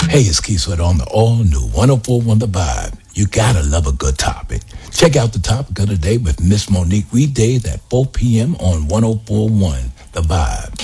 Hey, it's Keith Sweat on the all-new 1041 The Vibe. You gotta love a good topic. Check out the topic of the day with Miss Monique weekdays at 4 p.m. on 1041 The Vibe.